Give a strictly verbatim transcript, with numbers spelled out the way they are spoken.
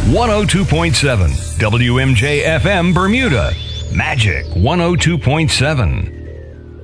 one oh two point seven W M J F M Bermuda. Magic one oh two point seven.